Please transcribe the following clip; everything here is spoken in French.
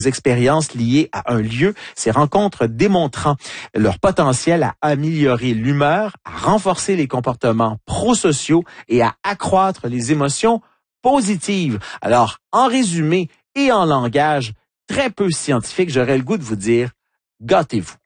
expériences liées à un lieu, ces rencontres démontrant leur potentiel à améliorer l'humeur, à renforcer les comportements prosociaux et à accroître les émotions positives. Alors, en résumé et en langage très peu scientifique, j'aurais le goût de vous dire, gâtez-vous.